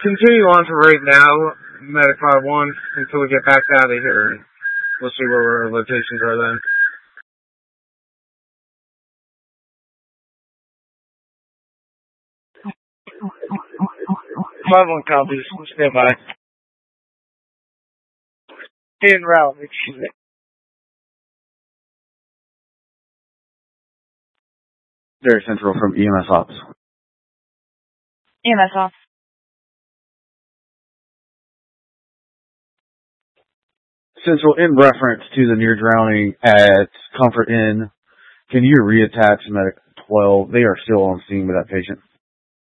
continue on for right now, Medic 5-1, until we get back out of here. We'll see where our locations are then. 5-1 copies. Stand by. En route. Very Central from EMS Ops. EMS Ops. Central, in reference to the near drowning at Comfort Inn, can you reattach Medic 12? They are still on scene with that patient.